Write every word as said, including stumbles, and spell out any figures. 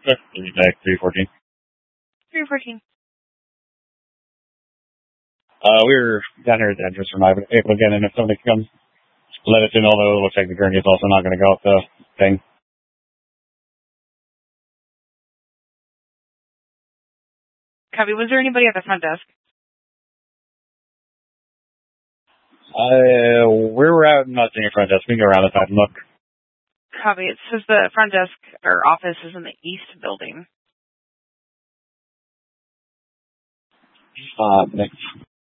three fourteen. three fourteen. Uh, we were down here at the entrance from able to get in if somebody comes. Let us in, although it looks like the gurney is also not going to go up the thing. Copy. Was there anybody at the front desk? Uh, where we're at, I'm not seeing a front desk. We can go around the side and look. Copy. It says the front desk or office is in the east building. Uh, next.